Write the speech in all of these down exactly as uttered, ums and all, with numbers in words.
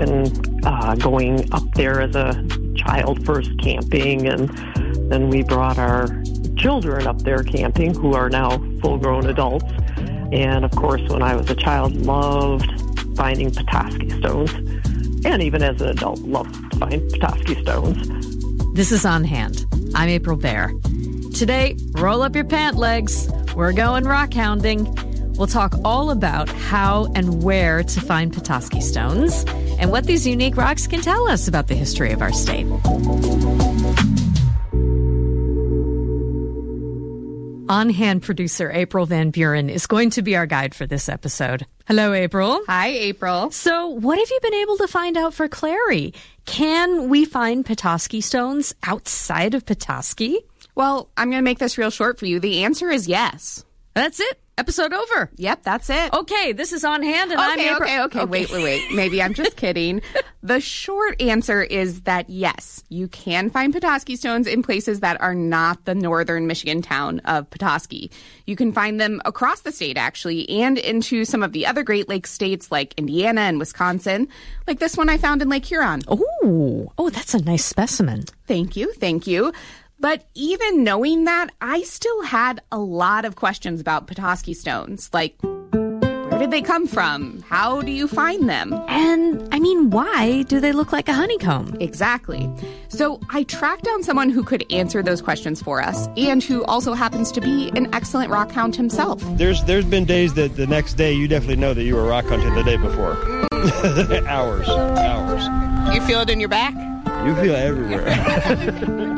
and uh, going up there as a child first camping, and then we brought our children up there camping who are now full-grown adults. And of course, when I was a child, loved finding Petoskey stones, and even as an adult, loved to find Petoskey stones. This is On Hand. I'm April Baer. Today, roll up your pant legs. We're going rock hounding. We'll talk all about how and where to find Petoskey stones and what these unique rocks can tell us about the history of our state. On-Hand producer April Van Buren is going to be our guide for this episode. Hello, April. Hi, April. So what have you been able to find out for Clary? Can we find Petoskey stones outside of Petoskey? Well, I'm going to make this real short for you. The answer is yes. That's it. Episode over. Yep, that's it. Okay, this is On Hand, and okay, I'm April. Okay, okay, okay. Wait, wait, wait. Maybe I'm just kidding. The short answer is that yes, you can find Petoskey stones in places that are not the northern Michigan town of Petoskey. You can find them across the state, actually, and into some of the other Great Lakes states like Indiana and Wisconsin, like this one I found in Lake Huron. Oh, oh, that's a nice specimen. Thank you, thank you. But even knowing that, I still had a lot of questions about Petoskey stones. Like, where did they come from? How do you find them? And, I mean, why do they look like a honeycomb? Exactly. So I tracked down someone who could answer those questions for us and who also happens to be an excellent rock hound himself. There's There's been days that the next day you definitely know that you were rock hunting the day before. hours. Hours. You feel it in your back? You feel it everywhere.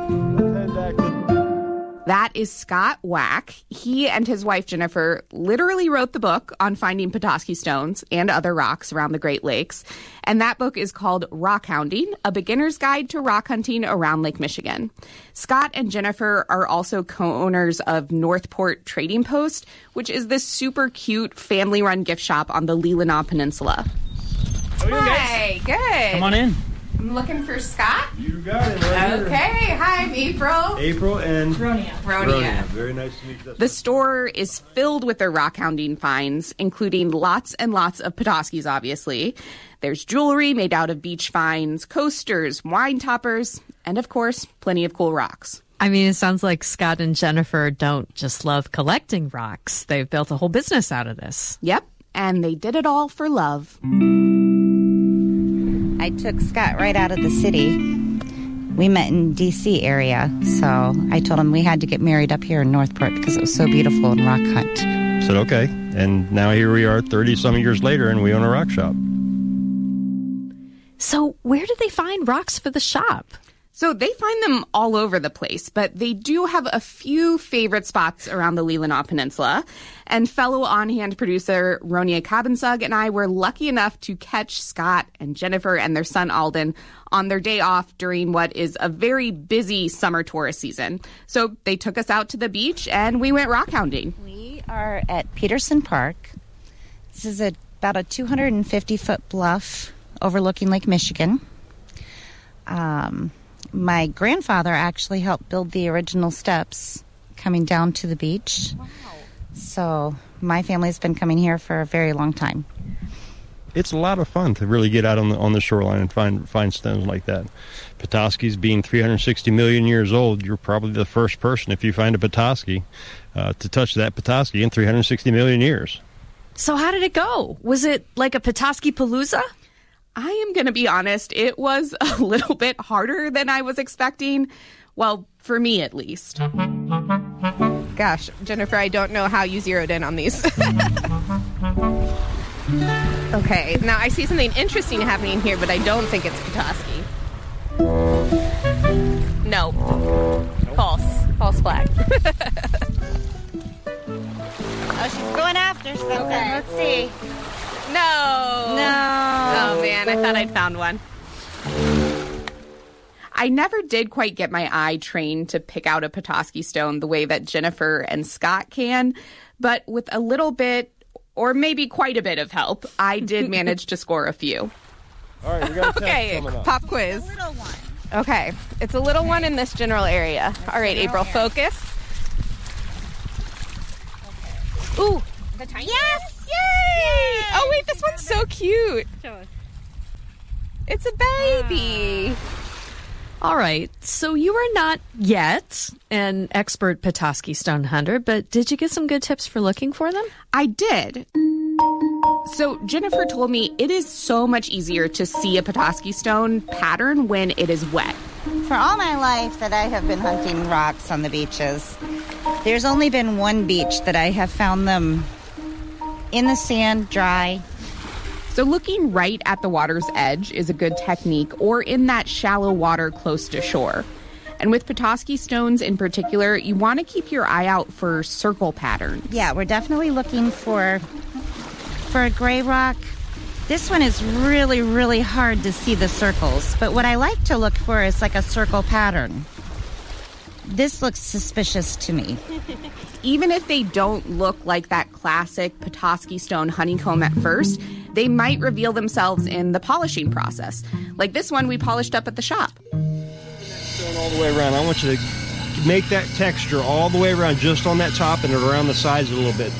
That is Scott Wack. He and his wife, Jennifer, literally wrote the book on finding Petoskey stones and other rocks around the Great Lakes. And that book is called Rock Hounding, A Beginner's Guide to Rock Hunting Around Lake Michigan. Scott and Jennifer are also co-owners of Northport Trading Post, which is this super cute family-run gift shop on the Leelanau Peninsula. Hi, good. Come on in. I'm looking for Scott. You got it right Okay, here. hi, I'm April. April and Ronia. Ronia. Very nice to meet you. The store is filled with their rock hounding finds, including lots and lots of Petoskey's, obviously. There's jewelry made out of beach finds, coasters, wine toppers, and of course, plenty of cool rocks. I mean, it sounds like Scott and Jennifer don't just love collecting rocks. They've built a whole business out of this. Yep, and they did it all for love. I took Scott right out of the city. We met in D C area, so I told him we had to get married up here in Northport because it was so beautiful and rock hunt. Said okay, and now here we are thirty-some years later, and we own a rock shop. So where do they find rocks for the shop? So they find them all over the place, but they do have a few favorite spots around the Leelanau Peninsula. And fellow on-hand producer Ronia Kabinsug and I were lucky enough to catch Scott and Jennifer and their son Alden on their day off during what is a very busy summer tourist season. So they took us out to the beach and we went rock hounding. We are at Peterson Park. This is a, about a two hundred fifty foot bluff overlooking Lake Michigan. Um... My grandfather actually helped build the original steps coming down to the beach. Wow. So my family's been coming here for a very long time. It's a lot of fun to really get out on the on the shoreline and find find stones like that. Petoskey's being three hundred sixty million years old, you're probably the first person, if you find a Petoskey, uh, to touch that Petoskey in three hundred sixty million years. So how did it go? Was it like a Petoskey Palooza? I am going to be honest, it was a little bit harder than I was expecting. Well, for me at least. Gosh, Jennifer, I don't know how you zeroed in on these. Okay, now I see something interesting happening here, but I don't think it's Petoskey. No. False. False flag. Oh, she's going after something. Okay. Let's see. No. No. Oh, man, I thought I'd found one. I never did quite get my eye trained to pick out a Petoskey stone the way that Jennifer and Scott can, but with a little bit, or maybe quite a bit of help, I did manage to score a few. All right, we got a test Okay, coming up. pop quiz. A little one. Okay, it's a little one in this general area. All right, April, focus. Ooh, the tiny Yes! Yay! Oh, wait, this one's so cute. Show us. It's a baby. All right, so you are not yet an expert Petoskey stone hunter, but did you get some good tips for looking for them? I did. So Jennifer told me it is so much easier to see a Petoskey stone pattern when it is wet. For all my life that I have been hunting rocks on the beaches, there's only been one beach that I have found them in the sand, dry. So looking right at the water's edge is a good technique, or in that shallow water close to shore. And with Petoskey stones in particular, you want to keep your eye out for circle patterns. Yeah, we're definitely looking for for a gray rock. This one is really, really hard to see the circles. But what I like to look for is like a circle pattern. This looks suspicious to me. Even if they don't look like that classic Petoskey stone honeycomb at first, they might reveal themselves in the polishing process. Like this one we polished up at the shop. Stone all the way around. I want you to make that texture all the way around, just on that top and around the sides a little bit.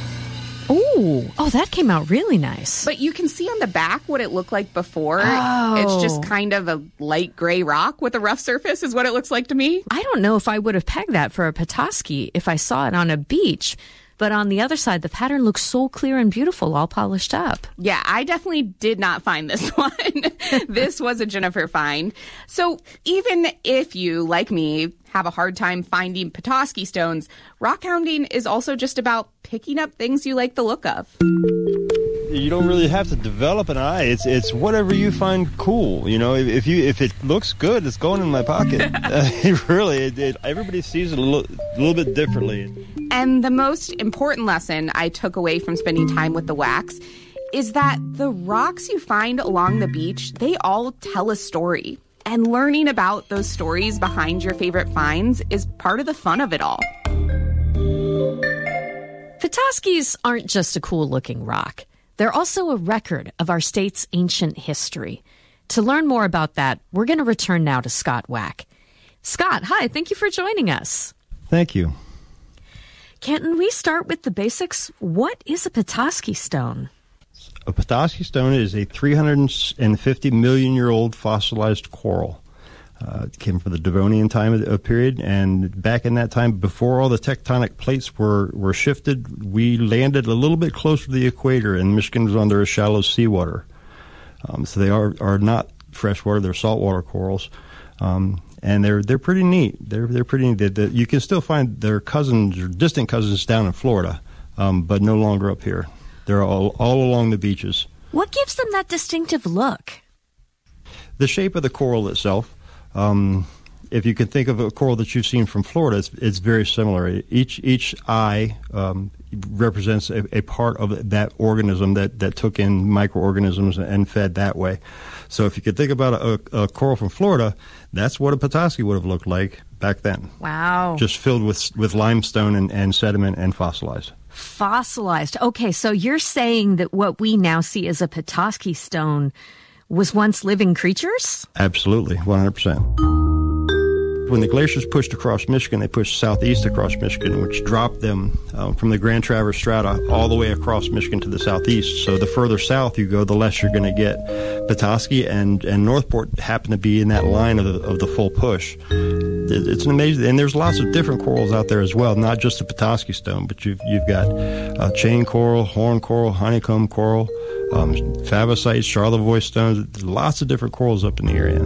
Ooh, oh, that came out really nice. But you can see on the back what it looked like before. Oh. It's just kind of a light gray rock with a rough surface is what it looks like to me. I don't know if I would have pegged that for a Petoskey if I saw it on a beach. But on the other side, the pattern looks so clear and beautiful, all polished up. Yeah, I definitely did not find this one. This was a Jennifer find. So even if you, like me, have a hard time finding Petoskey stones, rock hounding is also just about picking up things you like the look of. You don't really have to develop an eye. It's it's whatever you find cool. You know, if, if you if it looks good, it's going in my pocket. uh, really, it, it, everybody sees it a little, a little bit differently. And the most important lesson I took away from spending time with the Wacks is that the rocks you find along the beach, they all tell a story. And learning about those stories behind your favorite finds is part of the fun of it all. Petoskey's aren't just a cool-looking rock. They're also a record of our state's ancient history. To learn more about that, we're going to return now to Scott Wack. Scott, hi, thank you for joining us. Thank you. Can we start with the basics? What is a Petoskey stone? A Petoskey stone is a three hundred fifty million year old fossilized coral. Uh, it came from the Devonian time of, of period, and back in that time, before all the tectonic plates were, were shifted, we landed a little bit closer to the equator, and Michigan was under a shallow seawater. Um, so they are, are not freshwater; they're saltwater corals, um, and they're they're pretty neat. They're they're pretty neat. They, they, you can still find their cousins or distant cousins down in Florida, um, but no longer up here. They're all all along the beaches. What gives them that distinctive look? The shape of the coral itself. Um, if you can think of a coral that you've seen from Florida, it's, it's very similar. Each each eye um, represents a, a part of that organism that, that took in microorganisms and fed that way. So if you could think about a, a coral from Florida, that's what a Petoskey would have looked like back then. Wow. Just filled with, with limestone and, and sediment and fossilized. Fossilized. Okay, so you're saying that what we now see as a Petoskey stone was once living creatures? Absolutely, one hundred percent. When the glaciers pushed across Michigan, they pushed southeast across Michigan, which dropped them um, from the Grand Traverse strata all the way across Michigan to the southeast. So the further south you go, the less you're going to get. Petoskey and, and Northport happen to be in that line of the, of the full push. It's an amazing, and there's lots of different corals out there as well, not just the Petoskey stone, but you've you've got uh, chain coral, horn coral, honeycomb coral, um, favosites, Charlevoix stones. There's lots of different corals up in the area.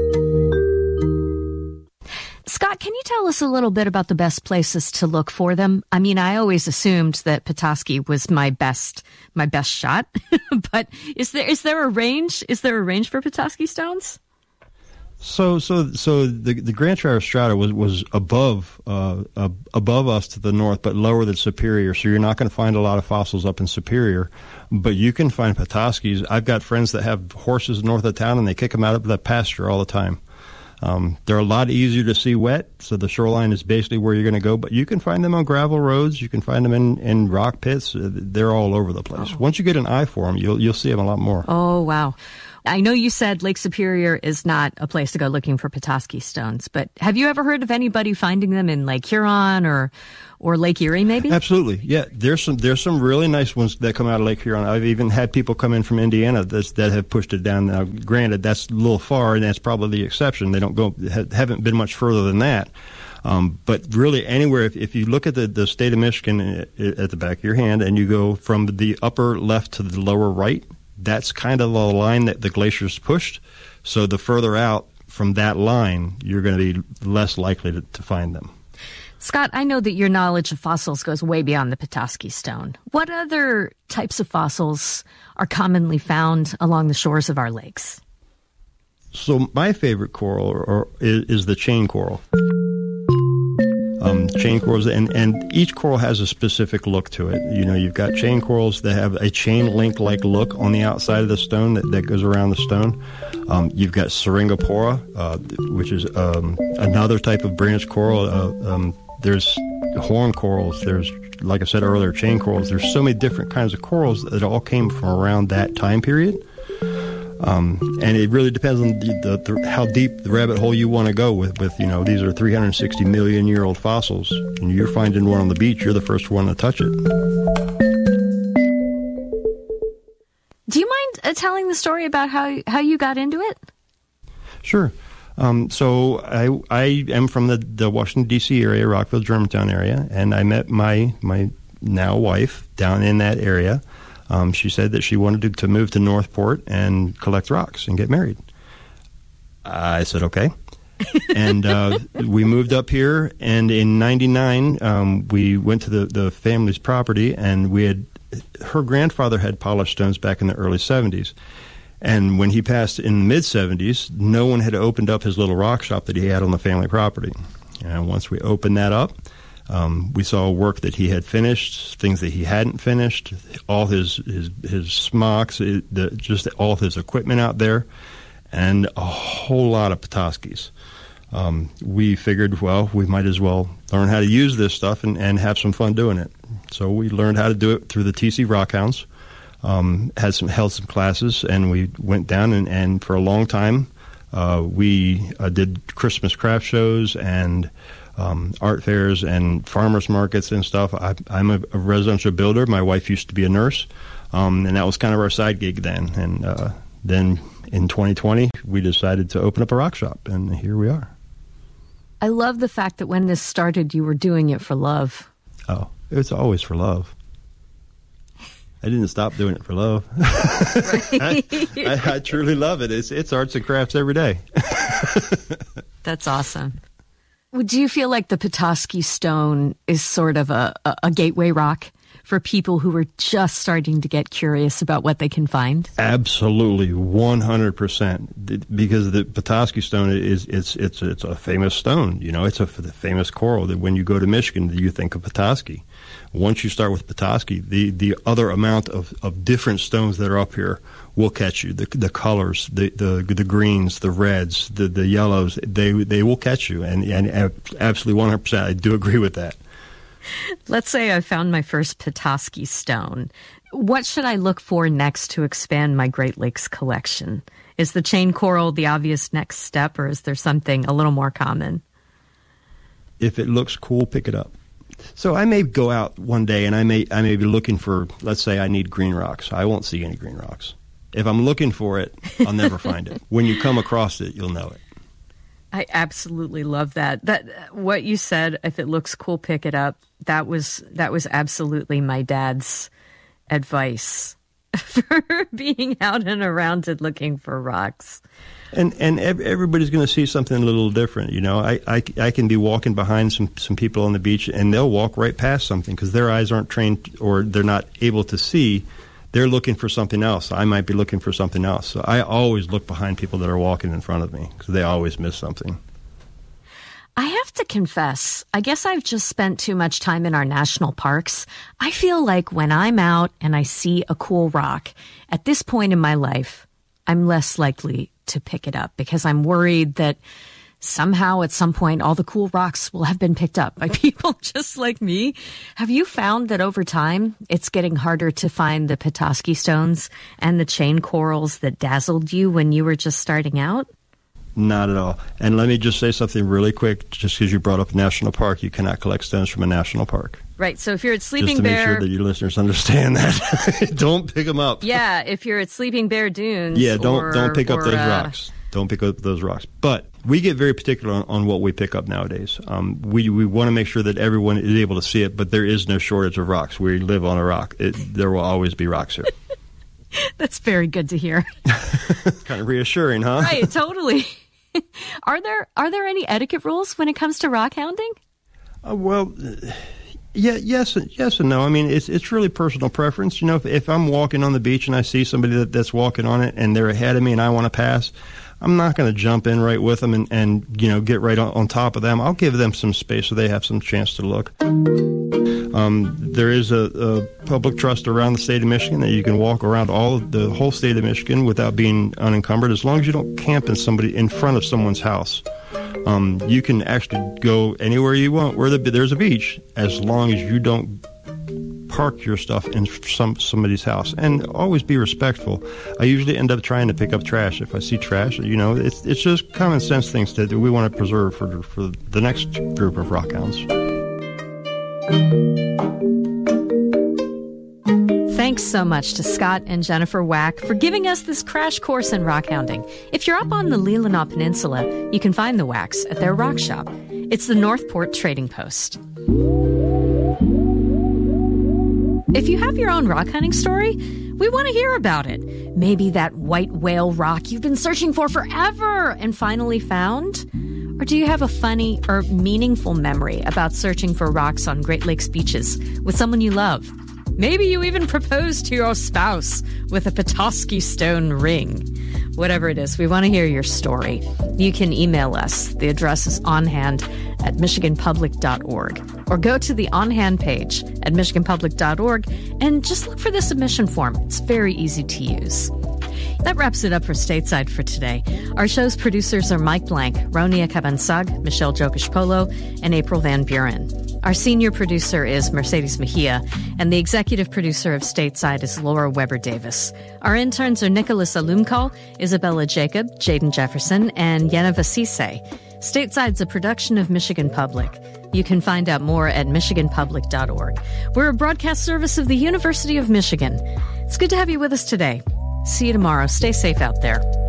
Scott, can you tell us a little bit about the best places to look for them? I mean, I always assumed that Petoskey was my best my best shot, but is there is there a range? Is there a range for Petoskey stones? So, so, so the the Grand Traverse strata was was above uh, uh, above us to the north, but lower than Superior. So you're not going to find a lot of fossils up in Superior, but you can find Petoskey's. I've got friends that have horses north of town, and they kick them out of the pasture all the time. Um, they're a lot easier to see wet, so the shoreline is basically where you're going to go. But you can find them on gravel roads. You can find them in, in rock pits. They're all over the place. Oh. Once you get an eye for them, you'll you'll see them a lot more. Oh, wow. I know you said Lake Superior is not a place to go looking for Petoskey stones, but have you ever heard of anybody finding them in Lake Huron or or Lake Erie, maybe? Absolutely, yeah. There's some there's some really nice ones that come out of Lake Huron. I've even had people come in from Indiana that's, that have pushed it down. Now, granted, that's a little far, and that's probably the exception. They don't go haven't been much further than that. Um, but really, anywhere, if, if you look at the, the state of Michigan at the back of your hand, and you go from the upper left to the lower right, that's kind of the line that the glaciers pushed. So the further out from that line, you're going to be less likely to, to find them. Scott, I know that your knowledge of fossils goes way beyond the Petoskey stone. What other types of fossils are commonly found along the shores of our lakes? So my favorite coral or, or, is, is the chain coral. Um, chain corals, and, and each coral has a specific look to it. You know, you've got chain corals that have a chain link-like look on the outside of the stone that, that goes around the stone. Um, you've got Syringopora, uh, which is um, another type of branch coral. Uh, um, there's horn corals. There's, like I said earlier, chain corals. There's so many different kinds of corals that all came from around that time period. Um, and it really depends on the, the, the, how deep the rabbit hole you want to go with, with, you know, these are three hundred sixty million year old fossils, and you're finding one on the beach, you're the first one to touch it. Do you mind uh, telling the story about how, how you got into it? Sure. Um, so I, I am from the, the Washington, D C area, Rockville, Germantown area, and I met my, my now wife down in that area. Um, she said that she wanted to, to move to Northport and collect rocks and get married. I said, okay. and uh, we moved up here, and in ninety-nine, um, we went to the, the family's property, and we had, her grandfather had polished stones back in the early seventies. And when he passed in the mid-seventies, no one had opened up his little rock shop that he had on the family property. And once we opened that up, Um, we saw work that he had finished, things that he hadn't finished, all his his, his smocks, it, the, just all of his equipment out there, and a whole lot of Petoskey's. Um, we figured, well, we might as well learn how to use this stuff and, and have some fun doing it. So we learned how to do it through the T C Rockhounds, um, had some held some classes, and we went down and, and for a long time uh, we uh, did Christmas craft shows and Um, art fairs and farmers markets and stuff. I, I'm a, a residential builder. My wife used to be a nurse, um, and that was kind of our side gig then. And uh, then in twenty twenty, we decided to open up a rock shop, and here we are. I love the fact that when this started, you were doing it for love. Oh, it's always for love. I didn't stop doing it for love. I, I, I truly love it. It's, it's arts and crafts every day. That's awesome. Do you feel like the Petoskey stone is sort of a, a, a gateway rock for people who are just starting to get curious about what they can find? Absolutely, one hundred percent. Because the Petoskey stone is it's it's it's a famous stone. You know, it's a famous coral that when you go to Michigan, you think of Petoskey. Once you start with Petoskey, the, the other amount of, of different stones that are up here will catch you. The the colors, the the, the greens, the reds, the, the yellows, they they will catch you. And, and absolutely one hundred percent, I do agree with that. Let's say I found my first Petoskey stone. What should I look for next to expand my Great Lakes collection? Is the chain coral the obvious next step, or is there something a little more common? If it looks cool, pick it up. So I may go out one day and I may I may be looking for, let's say I need green rocks. I won't see any green rocks. If I'm looking for it, I'll never find it. When you come across it, you'll know it. I absolutely love that. That what you said, if it looks cool, pick it up. That was that was absolutely my dad's advice for being out and around and looking for rocks. And and everybody's going to see something a little different. You know, I, I, I can be walking behind some, some people on the beach, and they'll walk right past something because their eyes aren't trained or they're not able to see. They're looking for something else. I might be looking for something else. So I always look behind people that are walking in front of me because they always miss something. I have to confess, I guess I've just spent too much time in our national parks. I feel like when I'm out and I see a cool rock, at this point in my life, I'm less likely to pick it up because I'm worried that somehow at some point all the cool rocks will have been picked up by people just like me. Have you found that over time it's getting harder to find the Petoskey stones and the chain corals that dazzled you when you were just starting out? Not at all. And let me just say something really quick, just because you brought up a national park. You cannot collect stones from a national park. Right, so if you're at Sleeping Just to Bear... make sure that your listeners understand that. Don't pick them up. Yeah, if you're at Sleeping Bear Dunes... Yeah, don't or, don't pick up or, those uh, rocks. Don't pick up those rocks. But we get very particular on, on what we pick up nowadays. Um, we we want to make sure that everyone is able to see it, but there is no shortage of rocks. We live on a rock. It, there will always be rocks here. That's very good to hear. Kind of reassuring, huh? Right, totally. Are there are there any etiquette rules when it comes to rock hounding? Uh, well, yeah, yes, yes, and no. I mean, it's it's really personal preference. You know, if, if I'm walking on the beach and I see somebody that, that's walking on it and they're ahead of me and I want to pass, I'm not going to jump in right with them and, and you know get right on, on top of them. I'll give them some space so they have some chance to look. Um, there is a, a public trust around the state of Michigan that you can walk around all of the whole state of Michigan without being unencumbered, as long as you don't camp in somebody in front of someone's house. Um, you can actually go anywhere you want where the, there's a beach, as long as you don't park your stuff in some somebody's house, and always be respectful. I usually end up trying to pick up trash if I see trash. You know, it's it's just common sense things that we want to preserve for for the next group of rockhounds. Thanks so much to Scott and Jennifer Wack for giving us this crash course in rock hounding. If you're up on the Leelanau Peninsula, you can find the Wacks at their rock shop. It's the Northport Trading Post. If you have your own rock hunting story, we want to hear about it. Maybe that white whale rock you've been searching for forever and finally found? Or do you have a funny or meaningful memory about searching for rocks on Great Lakes beaches with someone you love? Maybe you even proposed to your spouse with a Petoskey stone ring. Whatever it is, we want to hear your story. You can email us. The address is onhand at michigan public dot org. Or go to the On Hand page at michigan public dot org and just look for the submission form. It's very easy to use. That wraps it up for Stateside for today. Our show's producers are Mike Blank, Ronia Cabansag, Michelle Jokish-Polo, and April Van Buren. Our senior producer is Mercedes Mejia, and the executive producer of Stateside is Laura Weber-Davis. Our interns are Nicholas Alumkal, Isabella Jacob, Jaden Jefferson, and Yenna Vasise. Stateside's a production of Michigan Public. You can find out more at michigan public dot org. We're a broadcast service of the University of Michigan. It's good to have you with us today. See you tomorrow. Stay safe out there.